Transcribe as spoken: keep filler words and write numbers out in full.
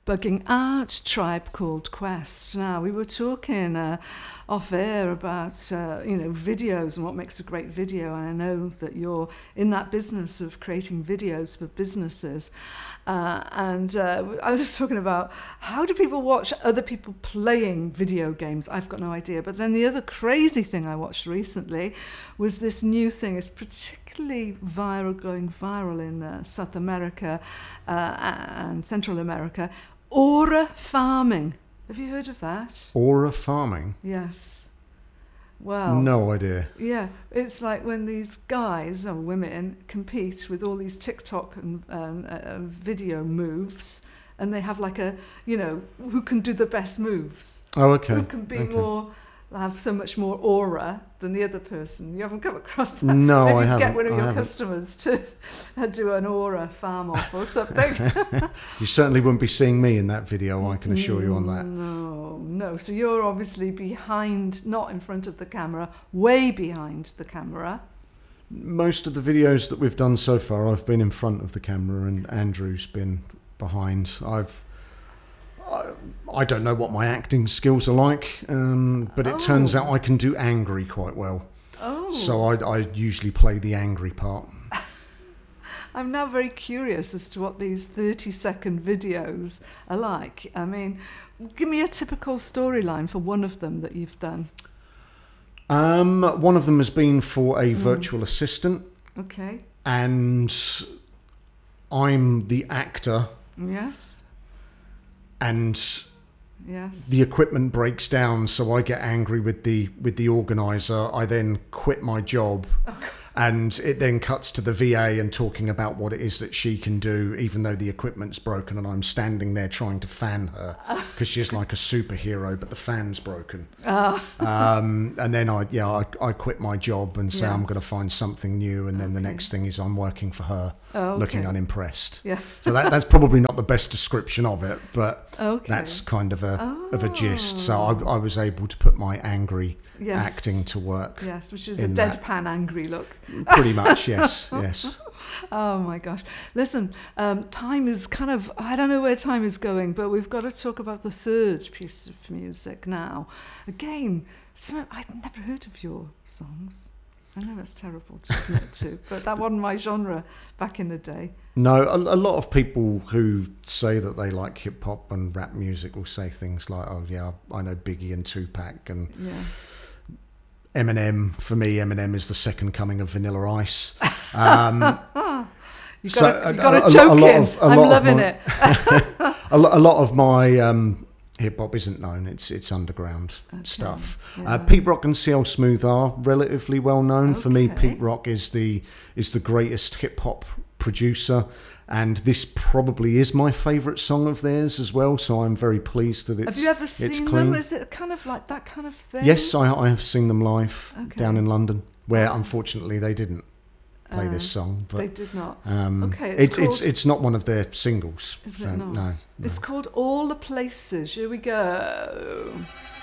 bugging out Tribe Called Quest. Now, we were talking uh, off air about, uh, you know, videos and what makes a great video. And I know that you're in that business of creating videos for businesses. Uh, and uh, I was talking about how do people watch other people playing video games? I've got no idea. But then the other crazy thing I watched recently was this new thing. It's particularly viral, going viral in uh, South America uh, and Central America. Aura farming. Have you heard of that? Aura farming? Yes. Wow. No idea. Yeah, it's like when these guys or women compete with all these TikTok and um, uh, video moves, and they have like a, you know, who can do the best moves. Oh, okay. Who can be okay. more, have so much more aura than the other person. You haven't come across that? No, Maybe I you haven't. get one of I your haven't. customers to do an aura farm off or something. You certainly wouldn't be seeing me in that video, I can assure you on that. No, no. So you're obviously behind, not in front of the camera, way behind the camera. Most of the videos that we've done so far, I've been in front of the camera and Andrew's been behind. I've I, I don't know what my acting skills are like, um, but it Oh. turns out I can do angry quite well. Oh. So I, I usually play the angry part. I'm now very curious as to what these thirty second videos are like. I mean, give me a typical storyline for one of them that you've done. Um, one of them has been for a virtual assistant, Okay. and I'm the actor, Yes. and Yes. the equipment breaks down, so I get angry with the with the organizer. I then quit my job, and it then cuts to the V A and talking about what it is that she can do, even though the equipment's broken, and I'm standing there trying to fan her because she's like a superhero, but the fan's broken. Oh. Um, and then I yeah I, I quit my job and say I'm going to Yes. find something new, and then the Okay. next thing is I'm working for her, Oh, okay. looking unimpressed. Yeah. So that that's probably not the best description of it, but Okay. that's kind of a of a gist. So Oh. I, I was able to put my angry Yes. acting to work. Yes, which is a in that. deadpan angry look. Pretty much, yes, yes. Oh my gosh. Listen, um, time is kind of, I don't know where time is going, but we've got to talk about the third piece of music now. Again, some, I'd never heard of your songs. I know that's terrible to admit to, but that wasn't my genre back in the day. No, a, a lot of people who say that they like hip hop and rap music will say things like, "Oh yeah, I know Biggie and Tupac and Yes. Eminem." For me, Eminem is the second coming of Vanilla Ice. Um, You So, got a- a, got a- a a joke lot in. of- a I'm lot of loving my- it. a, lo- a lot of my um, hip hop isn't known; it's it's underground Okay, stuff. yeah. Uh, Pete Rock and C L Smooth are relatively well known. For me, Okay. Pete Rock is the is the greatest hip hop producer, and this probably is my favourite song of theirs as well. So I'm very pleased that it's Have you ever it's seen clean. them? Is it kind of like that kind of thing? Yes, I, I have seen them live Okay. down in London, where unfortunately they didn't play Uh, this song. But They did not. um, Okay, it's it's it's called- it's not one of their singles. Is so, it not? No, no. It's called All the Places. Here we go.